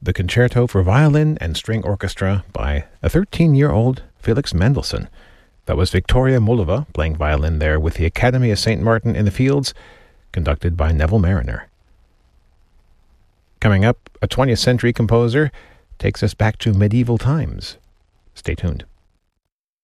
the Concerto for Violin and String Orchestra by a 13-year-old Felix Mendelssohn. That was Victoria Mullova playing violin there with the Academy of St. Martin in the Fields, conducted by Neville Marriner. Coming up, a 20th century composer takes us back to medieval times. Stay tuned.